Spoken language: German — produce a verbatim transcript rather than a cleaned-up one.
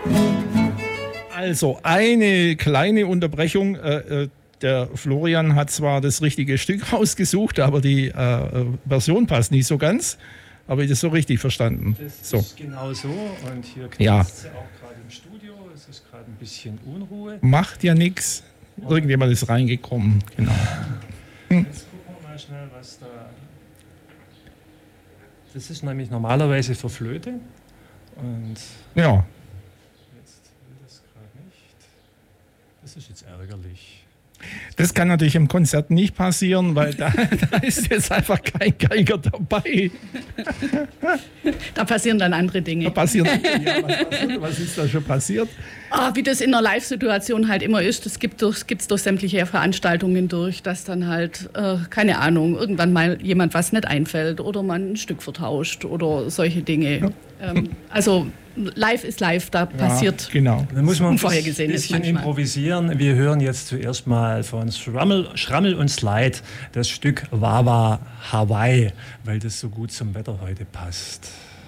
Also eine kleine Unterbrechung. Äh, der Florian hat zwar das richtige Stück rausgesucht, aber die äh, Version passt nicht so ganz. Habe ich das so richtig verstanden? Das so. ist genau so. Und hier knallt ja. sie auch gerade im Studio. Es ist gerade ein bisschen Unruhe. Macht ja nichts. Irgendjemand ist reingekommen. Genau. Hm. Jetzt gucken wir mal schnell, was da... Das ist nämlich normalerweise für Flöte. Und ja. Jetzt will das gerade nicht. Das ist jetzt ärgerlich. Das kann natürlich im Konzert nicht passieren, weil da, da ist jetzt einfach kein Geiger dabei. Da passieren dann andere Dinge. Da passieren andere, ja, was, passiert, was ist da schon passiert? Ah, wie das in einer Live-Situation halt immer ist, das gibt es durch, durch sämtliche Veranstaltungen durch, dass dann halt, äh, keine Ahnung, irgendwann mal jemand was nicht einfällt oder man ein Stück vertauscht oder solche Dinge. Ja. Ähm, also live ist live, da passiert ja, genau. Da muss man Unvorhergesehenes ein bisschen manchmal. improvisieren. Wir hören jetzt zuerst mal von Schrammel, Schrammel und Slide das Stück Wawa Hawaii, weil das so gut zum Wetter heute passt.